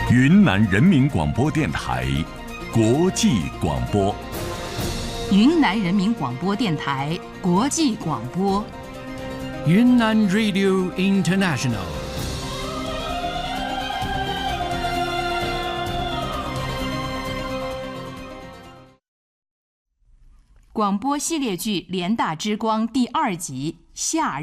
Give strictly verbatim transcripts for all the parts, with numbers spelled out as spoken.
云南人民广播电台国际广播。 云南人民广播电台国际广播。 云南 Radio International。 广播系列剧《联大之光》第二集《夏日》。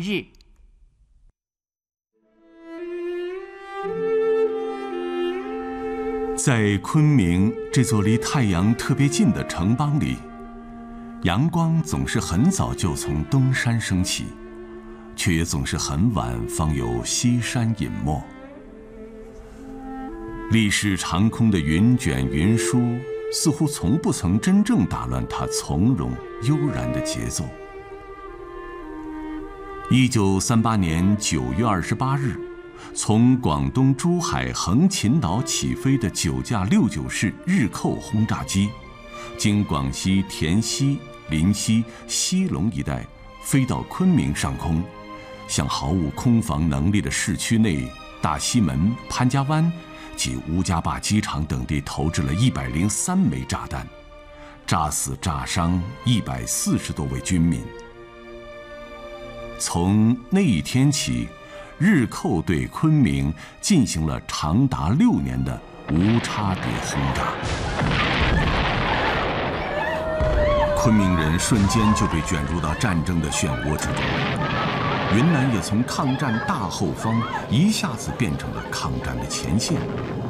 在昆明这座离太阳特别近的城邦里，阳光总是很早就从东山升起，却也总是很晚方有西山隐没。历史长空的云卷云舒，似乎从不曾真正打乱它从容悠然的节奏。一九三八年九月二十八日，从广东珠海横琴岛起飞的九架六九式日寇轰炸机，经广西田溪、临溪、西龙一带飞到昆明上空，向毫无空防能力的市区内大西门、潘家湾及乌家坝机场等地投掷了一百零三枚炸弹，炸死炸伤一百四十多位军民。从那一天起，日寇对昆明进行了长达六年的无差别轰炸。昆明人瞬间就被卷入到战争的漩涡之中，云南也从抗战大后方一下子变成了抗战的前线。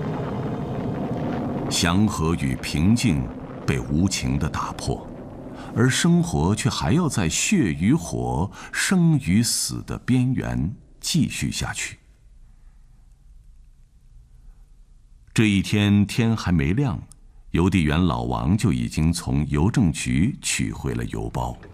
祥和与平静被无情地打破，而生活却还要在血与火、生与死的边缘继续下去。这一天天还没亮，邮递员老王就已经从邮政局取回了邮包。